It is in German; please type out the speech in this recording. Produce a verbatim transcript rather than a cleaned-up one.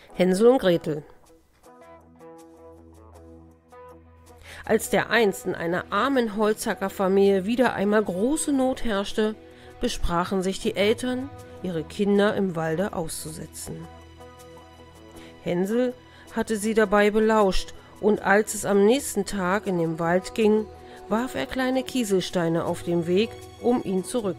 Hänsel und Gretel. Als dereinst in einer armen Holzhackerfamilie wieder einmal große Not herrschte, besprachen sich die Eltern, ihre Kinder im Walde auszusetzen. Hänsel hatte sie dabei belauscht, und als es am nächsten Tag in den Wald ging, warf er kleine Kieselsteine auf den Weg, um ihn zurückzuhalten.